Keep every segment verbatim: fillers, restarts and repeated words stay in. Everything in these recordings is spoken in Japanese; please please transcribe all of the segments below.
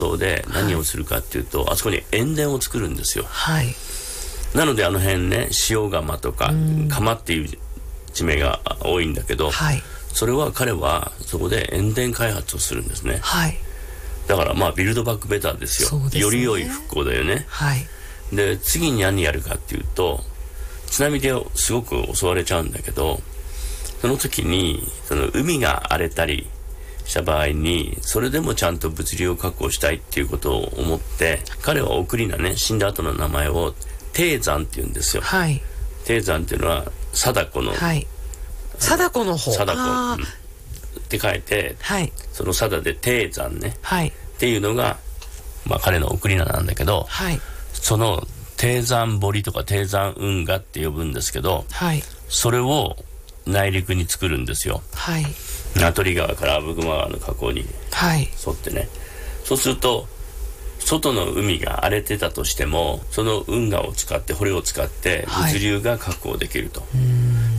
で何をするかっていうと、はい、あそこに塩田を作るんですよ。 はい。 なのであの辺ね、塩釜とか釜っていう地名が多いんだけど、はい、それは彼はそこで塩田開発をするんですね。はい。だからまあビルドバックベターですよ。そうですね。より良い復興だよね。はい。で次に何やるかっていうと、津波ですごく襲われちゃうんだけど、その時にその海が荒れたりした場合に、それでもちゃんと物流を確保したいっていうことを思って、彼は送りなね、死んだ後の名前を低山って言うんですよ。はい。低山っていうのは貞子の、はい、 貞子の方、 貞子、うん、って書いて、はい、その貞で低山ね、はい、っていうのがまあ彼の送り名なんだけど、はい、その低山堀とか低山運河って呼ぶんですけど、はい、それを内陸に作るんですよ。はい。名取川から阿武隈川の河口に沿ってね、はい、そうすると外の海が荒れてたとしても、その運河を使って堀を使って物流が確保できると、はい、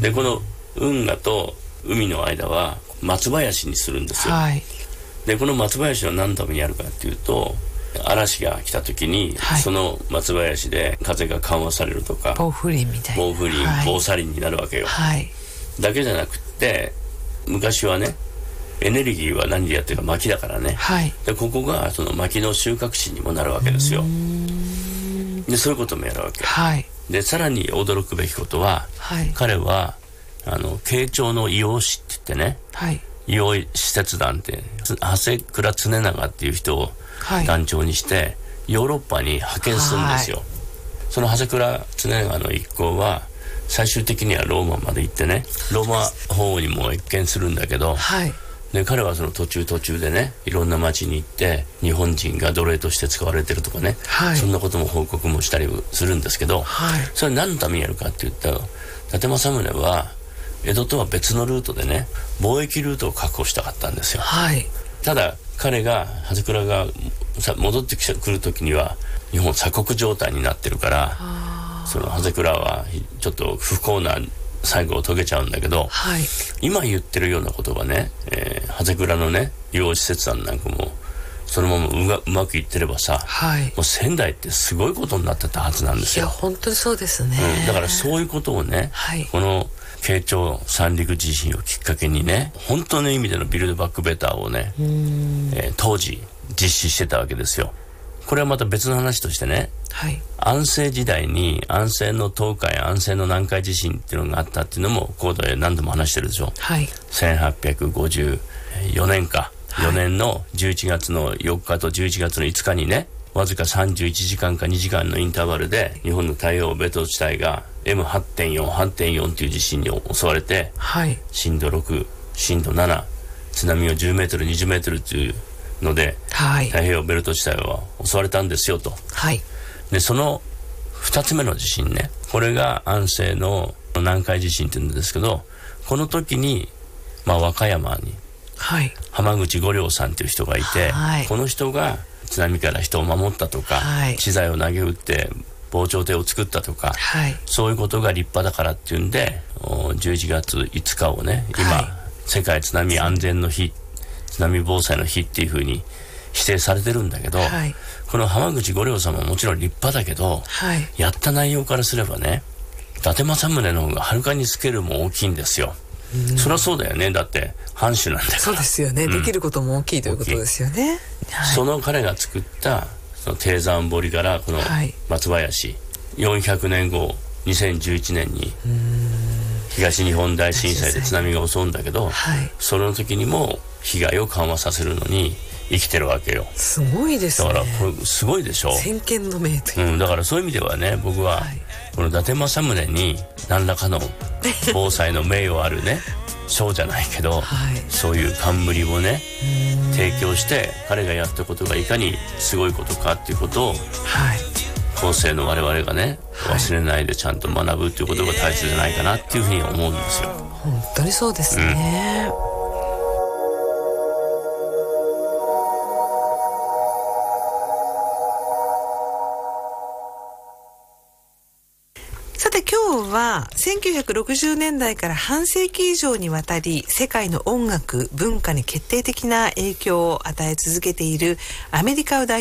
でこの運河と海の間は松林にするんですよ。はい、でこの松林は何のためにやるかっていうと、嵐が来た時に、はい、その松林で風が緩和されるとか、 暴風林みたいな、 暴風林、はい、防砂林になるわけよ。はい、だけじゃなくって昔はね、エネルギーは何でやってるか薪だからね、はい、でここがその薪の収穫地にもなるわけですよ。でそういうこともやるわけ、はい、でさらに驚くべきことは、はい、彼はあの慶長の硫黄師って言ってね、はい、硫黄使節団って長谷倉常長っていう人を団長にして、はい、ヨーロッパに派遣するんですよ。はい、その長谷倉常長の一行は最終的にはローマまで行ってね、ローマ法王にも謁見するんだけど、はい、で彼はその途中途中でね、いろんな町に行って日本人が奴隷として使われてるとかね、はい、そんなことも報告もしたりするんですけど、はい、それ何のためにやるかって言ったら、伊達政宗は江戸とは別のルートでね、貿易ルートを確保したかったんですよ。はい、ただ彼が長谷倉が戻ってくる時には日本鎖国状態になってるから、その長谷倉はちょっと不幸な最後を遂げちゃうんだけど、はい、今言ってるようなことがね、えー、長谷倉のね硫黄使節団なんかもそのまま う, がうまくいってればさ、はい、もう仙台ってすごいことになってたはずなんですよ。 いや本当にそうですね、 うん、だからそういうことをね、はい、この慶長三陸地震をきっかけにね、本当の意味でのビルドバックベターをね、うーん、えー、当時実施してたわけですよ。これはまた別の話としてね、はい、安政時代に安政の東海、安政の南海地震っていうのがあったっていうのもここで何度も話してるでしょ、はい、せんはっぴゃくごじゅうよねんか、はい、よねんのじゅういちがつのよっかとじゅういちがつのいつかにね、わずかさんじゅういちじかんかにじかんのインターバルで日本の太平洋ベト地帯が エムはちてんよん、はちてんよん っていう地震に襲われて、はい、震度ろく、震度なな、津波をじゅうメートル、にじゅうメートルというので、はい、太平洋ベルト地帯は襲われたんですよと、はい、でそのふたつめの地震ね、これが安政の南海地震っていうんですけど、この時に、まあ、和歌山に、はい、浜口五稜さんっていう人がいて、はい、この人が津波から人を守ったとか、はい、資材を投げ打って防潮堤を作ったとか、はい、そういうことが立派だからっていうんでじゅういちがついつかをね、今、はい、世界津波安全の日、津波防災の日っていう風に指定されてるんだけど、はい、この浜口五稜さんももちろん立派だけど、はい、やった内容からすればね、伊達政宗の方がはるかにスケールも大きいんですよ。うん、そりゃそうだよね、だって藩主なんだから。 そうですよね、うん、できることも大きいということですよね、 はい、その彼が作ったその低山堀からこの松林、はい、よんひゃくねんごにせんじゅういちねんに東日本大震災で津波が襲うんだけど、はい、その時にも被害を緩和させるのに生きてるわけよ。 すごいですね。 だからこれすごいでしょ、 先見の明という、 うん、だからそういう意味ではね、僕はこの伊達政宗に何らかの防災の名誉あるね賞じゃないけど、はい、そういう冠をね提供して、彼がやったことがいかにすごいことかっていうことを、はい、後世の我々がね忘れないでちゃんと学ぶっていうことが大切じゃないかなっていうふうに思うんですよ。 本当にそうですね、うん。さて今日はせんきゅうひゃくろくじゅうねんだいから半世紀以上にわたり世界の音楽文化に決定的な影響を与え続けているアメリカを代